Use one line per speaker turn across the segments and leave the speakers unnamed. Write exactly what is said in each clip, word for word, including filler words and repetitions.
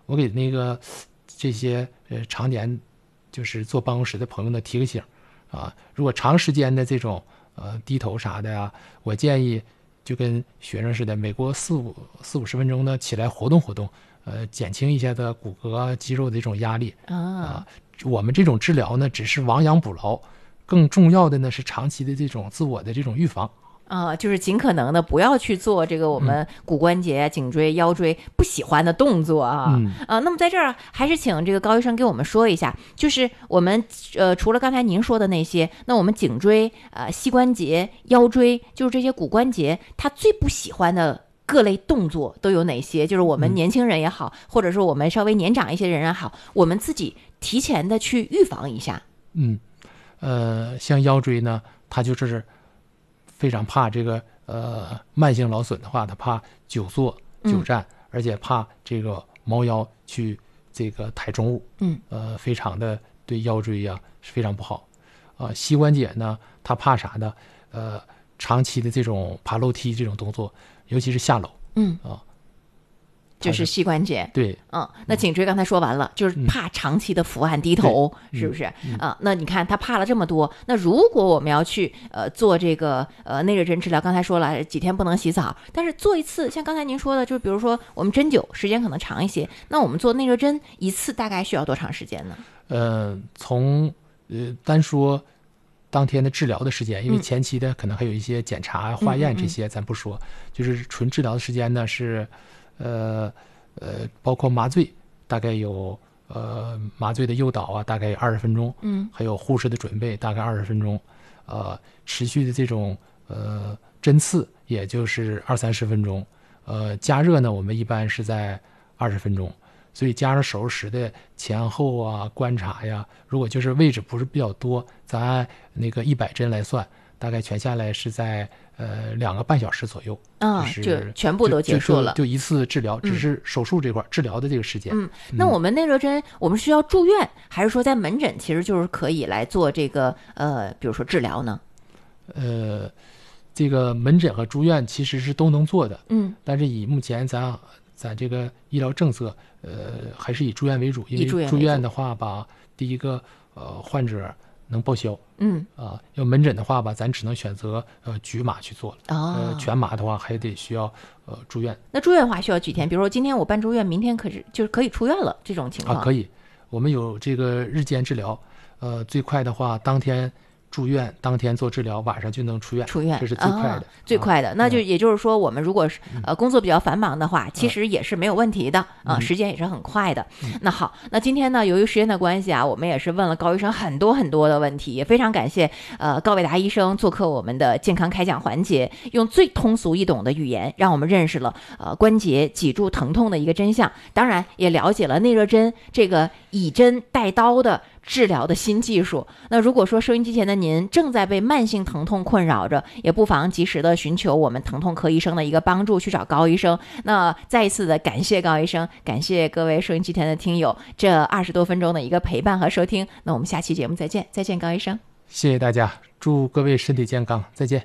我给那个这些呃常年就是坐办公室的朋友呢提个醒啊，如果长时间的这种呃低头啥的呀，我建议就跟学生似的，每过四五四五十分钟呢起来活动活动，呃，减轻一下的骨骼肌肉的这种压力啊、呃。我们这种治疗呢，只是亡羊补牢，更重要的呢是长期的这种自我的这种预防。
啊、呃，就是尽可能的不要去做这个我们骨关节、嗯、颈椎、腰椎不喜欢的动作啊。
嗯，
呃，那么在这儿还是请这个高医生给我们说一下，就是我们呃除了刚才您说的那些，那我们颈椎、呃膝关节、腰椎，就是这些骨关节，它最不喜欢的各类动作都有哪些？就是我们年轻人也好，嗯、或者说我们稍微年长一些人也好，我们自己提前的去预防一下。
嗯，呃，像腰椎呢，它就是非常怕这个呃慢性劳损的话，它怕久坐久站，嗯、而且怕这个猫腰去这个抬重物，
嗯，
呃，非常的对腰椎呀、啊、是非常不好。啊、呃，膝关节呢，它怕啥呢？呃，长期的这种爬楼梯这种动作，尤其是下楼，
嗯
啊、呃，
就是膝关节。
对，
嗯，那颈椎刚才说完了，嗯、就是怕长期的伏案低头，嗯、是不是？
嗯、
啊，那你看他怕了这么多，那如果我们要去呃做这个呃内热针治疗，刚才说了几天不能洗澡，但是做一次，像刚才您说的，就比如说我们针灸时间可能长一些，那我们做内热针一次大概需要多长时间呢？
呃，从呃单说当天的治疗的时间，因为前期的可能还有一些检查、化验这些，咱不说，嗯嗯嗯就是纯治疗的时间呢是，呃呃，包括麻醉，大概有呃麻醉的诱导啊，大概二十分钟，
嗯，
还有护士的准备大概二十分钟，呃，持续的这种呃针刺也就是二三十分钟，呃，加热呢我们一般是在二十分钟。所以加上手术时的前后啊观察呀，如果就是位置不是比较多，咱按那个一百针来算，大概全下来是在呃两个半小时左右，
啊、
就是
就全部都结束了，
就, 就, 就一次治疗，只是手术这块、嗯、治疗的这个时间。
嗯，那我们内热针，我们需要住院，还是说在门诊其实就是可以来做这个呃，比如说治疗呢？
呃，这个门诊和住院其实是都能做的，
嗯，
但是以目前咱咱这个医疗政策，呃，还是以住院为主，因为住院的话吧，第一个呃患者能报销，
嗯
啊，要门诊的话吧，咱只能选择呃局麻去做了，
哦、
呃全麻的话还得需要呃住院。
那住院的话需要几天？比如说今天我办住院，明天可是就是可以出院了这种情况？
啊，可以，我们有这个日间治疗，呃，最快的话当天住院，当天做治疗，晚上就能出院。
出院，
这是最快的，
啊、最快的。
啊、
那就也就是说，我们如果是、
嗯、
呃工作比较繁忙的话，其实也是没有问题的啊、
嗯，
时间也是很快的。
嗯、
那好，那今天呢，由于时间的关系啊，我们也是问了高医生很多很多的问题，也非常感谢呃高伟达医生做客我们的健康开讲环节，用最通俗易懂的语言，让我们认识了呃关节脊柱疼痛的一个真相，当然也了解了内热针这个以针带刀的治疗的新技术。那如果说收音机前的您正在被慢性疼痛困扰着，也不妨及时的寻求我们疼痛科医生的一个帮助，去找高医生。那再一次的感谢高医生，感谢各位收音机前的听友这二十多分钟的一个陪伴和收听。那我们下期节目再见，再见高医生。
谢谢大家，祝各位身体健康，再见。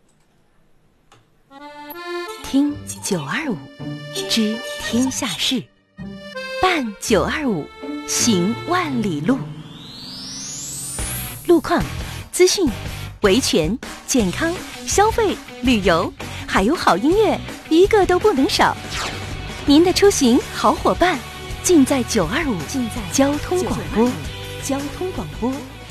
听九二五，知天下事，办九二五，行万里路。路况、资讯、维权、健康、消费、旅游，还有好音乐，一个都不能少。您的出行好伙伴，尽在九二五，尽在交通广播，交通广播。